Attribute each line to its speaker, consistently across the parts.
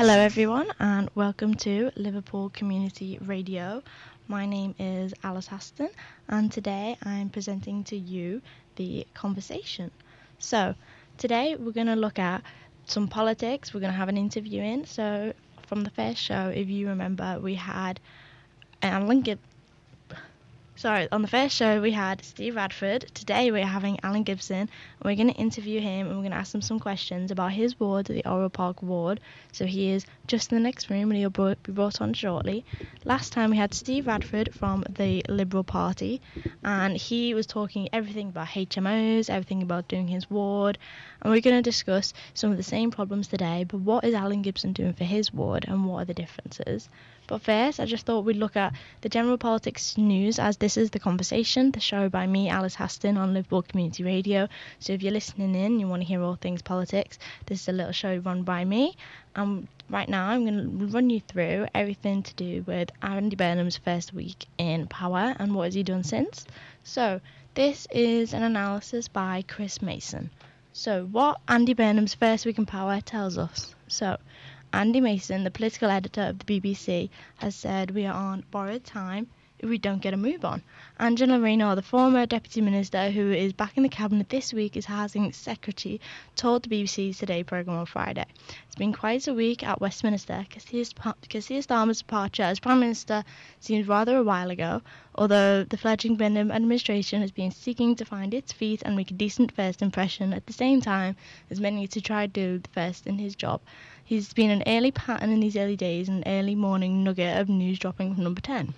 Speaker 1: Hello, everyone, and welcome to Liverpool Community Radio. My name is Alice Haston, and today I'm presenting to you the conversation. So, today we're going to look at some politics. We're going to have an interview in. So, from the first show, if you remember, we had on the first show we had Steve Radford. Today we're having Alan Gibson, and we're going to interview him and we're going to ask him some questions about his ward, the Oriel Park ward. So he is just in the next room and he'll be brought on shortly. Last time we had Steve Radford from the Liberal Party, and he was talking everything about HMOs, everything about doing his ward, and we're going to discuss some of the same problems today, but what is Alan Gibson doing for his ward and what are the differences? But first, I just thought we'd look at the general politics news, as this is The Conversation, the show by me, Alice Haston, on Liverpool Community Radio. So if you're listening in, you want to hear all things politics, this is a little show run by me. And right now, I'm going to run you through everything to do with Andy Burnham's first week in power and what has he done since. So this is an analysis by Chris Mason. So what Andy Burnham's first week in power tells us. So Andy Mason, the political editor of the BBC, has said we are on borrowed time if we don't get a move on. Angela Rayner, the former Deputy Minister who is back in the Cabinet this week as Housing Secretary, told the BBC's Today programme on Friday. It's been quite a week at Westminster. Keir Starmer's departure as Prime Minister seems rather a while ago, although the fledgling Burnham administration has been seeking to find its feet and make a decent first impression at the same time as many to try to do the first in his job. He's been an early pattern in these early days, an early morning nugget of news dropping from Number 10.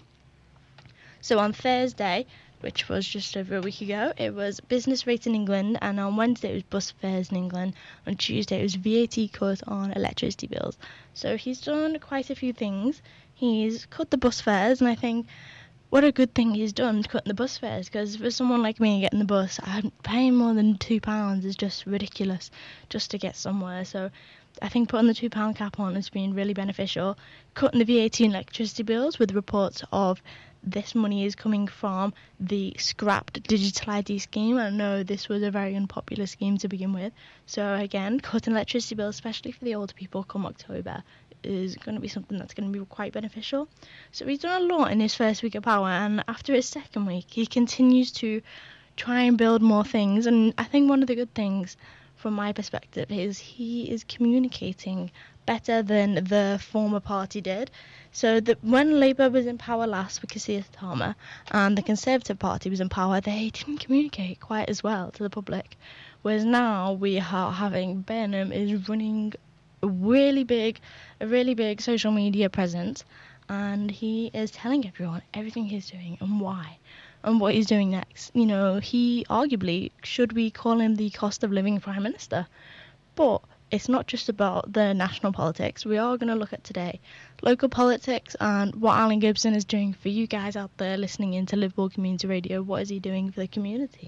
Speaker 1: So on Thursday, which was just over a week ago, it was business rates in England, and on Wednesday it was bus fares in England. On Tuesday it was VAT cut on electricity bills. So he's done quite a few things. He's cut the bus fares, and I think what a good thing he's done cutting the bus fares, because for someone like me getting the bus, paying more than £2 is just ridiculous just to get somewhere. So I think putting the £2 cap on has been really beneficial. Cutting the VAT and electricity bills, with reports of this money is coming from the scrapped digital ID scheme. I know this was a very unpopular scheme to begin with. So again, cutting electricity bills, especially for the older people come October, is going to be something that's going to be quite beneficial. So he's done a lot in his first week of power, and after his second week he continues to try and build more things. And I think one of the good things from my perspective is he is communicating better than the former party did. So that when Labour was in power last with Keir Starmer and the Conservative Party was in power, they didn't communicate quite as well to the public. Whereas now we are having Burnham is running a really big social media presence, and he is telling everyone everything he's doing and why and what he's doing next. You know, he arguably, should we call him the cost of living Prime Minister? But it's not just about the national politics. We are going to look at today local politics and what Alan Gibson is doing for you guys out there listening into Liverpool Community Radio. What is he doing for the community?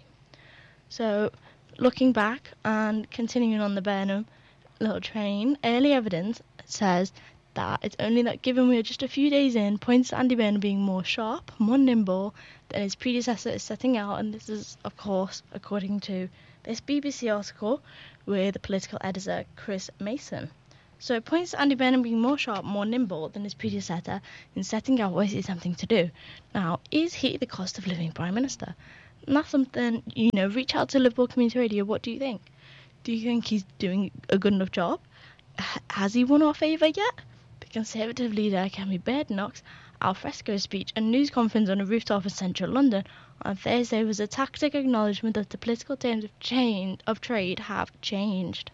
Speaker 1: So looking back and continuing on the Burnham little train, early evidence says that it's only that given we are just a few days in, points to Andy Burnham being more sharp, more nimble than his predecessor is setting out. And this is, of course, according to this BBC article with political editor Chris Mason. So it points to Andy Burnham being more sharp, more nimble than his predecessor in setting out what he's attempting to do. Now, is he the cost of living Prime Minister? And that's something, reach out to Liverpool Community Radio. What do you think? Do you think he's doing a good enough job? Has he won our favour yet? The Conservative leader, Kemi Badenoch's alfresco speech and news conference on a rooftop in central London on Thursday was a tacit acknowledgement that the political terms of trade have changed.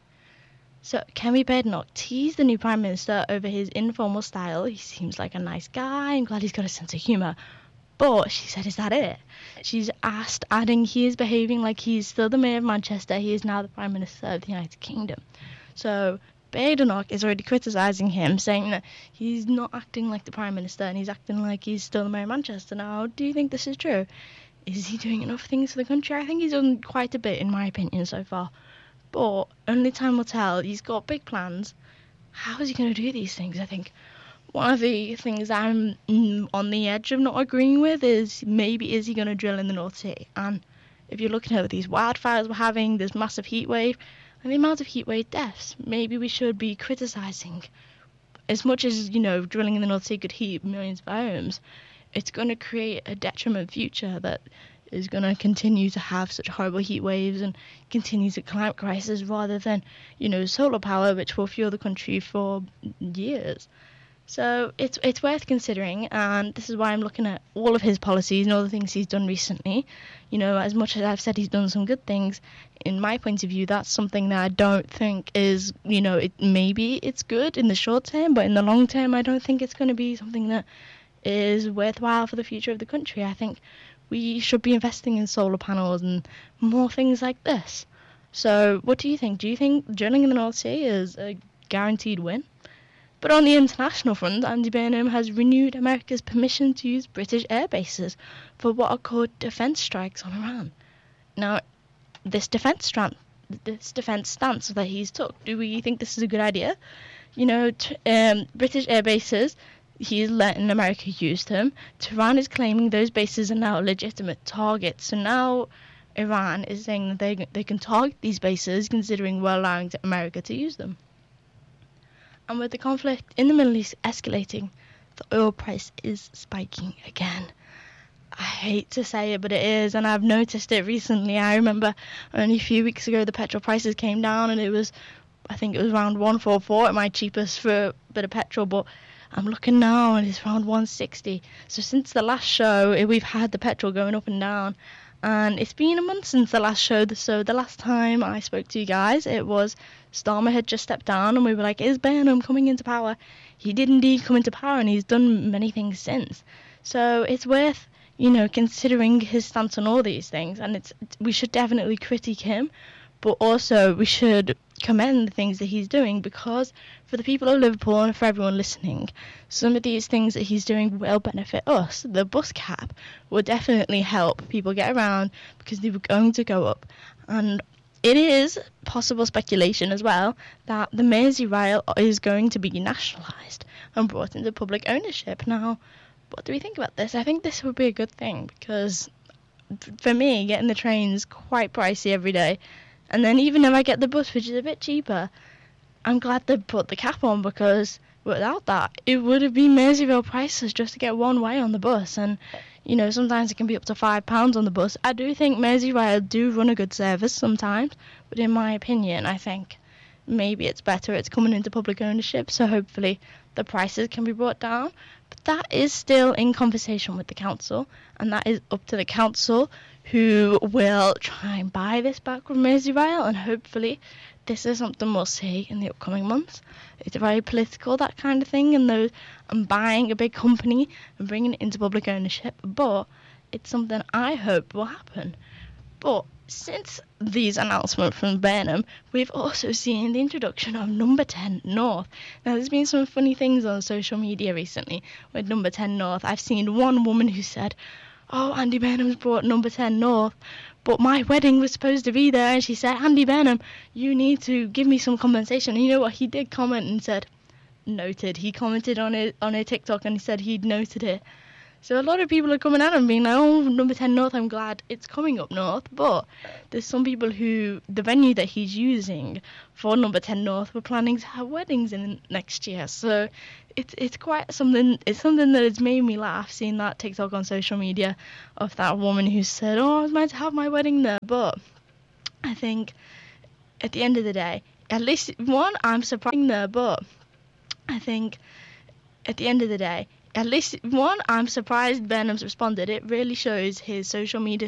Speaker 1: So Kemi Badenoch teased the new Prime Minister over his informal style. He seems like a nice guy. I'm glad he's got a sense of humour. But she said, is that it? She's asked, adding, he is behaving like he's still the Mayor of Manchester. He is now the Prime Minister of the United Kingdom. So Badenoch is already criticising him, saying that he's not acting like the Prime Minister and he's acting like he's still the Mayor of Manchester. Now, do you think this is true? Is he doing enough things for the country? I think he's done quite a bit, in my opinion, so far. But only time will tell. He's got big plans. How is he going to do these things? I think one of the things I'm on the edge of not agreeing with is maybe is he going to drill in the North Sea? And if you're looking at these wildfires we're having, this massive heat wave, and the amount of heat wave deaths, maybe we should be criticising as much as, drilling in the North Sea could heat millions of homes, it's going to create a detriment future that is going to continue to have such horrible heat waves and continue to climate crisis rather than, solar power, which will fuel the country for years. So it's worth considering, and this is why I'm looking at all of his policies and all the things he's done recently. As much as I've said he's done some good things, in my point of view, that's something that I don't think is, maybe it's good in the short term, but in the long term, I don't think it's going to be something that is worthwhile for the future of the country. I think we should be investing in solar panels and more things like this. So what do you think? Do you think drilling in the North Sea is a guaranteed win? But on the international front, Andy Burnham has renewed America's permission to use British air bases for what are called defence strikes on Iran. Now, this defence stance that he's took, do we think this is a good idea? British air bases, he's letting America use them. Tehran is claiming those bases are now legitimate targets. So now Iran is saying that they can target these bases, considering we're allowing America to use them. And with the conflict in the Middle East escalating, the oil price is spiking again. I hate to say it, but it is, and I've noticed it recently. I remember only a few weeks ago the petrol prices came down, and I think it was around 144 at my cheapest for a bit of petrol, but I'm looking now and it's around 160. So since the last show, we've had the petrol going up and down. And it's been a month since the last show, so the last time I spoke to you guys, it was Starmer had just stepped down, and we were like, is Burnham coming into power? He did indeed come into power, and he's done many things since. So it's worth, considering his stance on all these things, and we should definitely critique him, but also we should commend the things that he's doing, because for the people of Liverpool and for everyone listening, some of these things that he's doing will benefit us. The bus cap will definitely help people get around because they were going to go up, and it is possible speculation as well that the Merseyrail is going to be nationalised and brought into public ownership. Now, what do we think about this? I think this would be a good thing, because for me, getting the train's quite pricey every day. And then even if I get the bus, which is a bit cheaper, I'm glad they put the cap on, because without that, it would have been Merseyrail prices just to get one way on the bus. And, sometimes it can be up to £5 on the bus. I do think Merseyrail do run a good service sometimes, but in my opinion, I think maybe it's better it's coming into public ownership, so hopefully the prices can be brought down. But that is still in conversation with the council, and that is up to the council, who will try and buy this back from Merseyrail, and hopefully this is something we'll see in the upcoming months. It's very political, that kind of thing, and buying a big company and bringing it into public ownership, but it's something I hope will happen. But since these announcements from Burnham, we've also seen the introduction of Number 10 North. Now, there's been some funny things on social media recently with Number 10 North. I've seen one woman who said, oh, Andy Burnham's brought Number 10 North, but my wedding was supposed to be there, and she said, Andy Burnham, you need to give me some compensation. And you know what? He did comment and said, noted. He commented on a TikTok and he said he'd noted it. So a lot of people are coming at him being like, oh, Number 10 North, I'm glad it's coming up north. But there's some people who, the venue that he's using for Number 10 North, were planning to have weddings in next year. So it's quite something, it's something that has made me laugh, seeing that TikTok on social media of that woman who said, oh, I was meant to have my wedding there. But I think at the end of the day, at least, one, I'm surprised there, but I think at the end of the day, at least, one, I'm surprised Burnham's responded. It really shows his social media